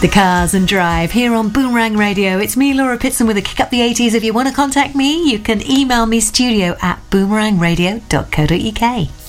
The Cars and Drive here on Boomerang Radio. It's me, Laura Pitson, with a Kick Up the 80s. If you want to contact me, you can email me studio@boomerangradio.co.uk.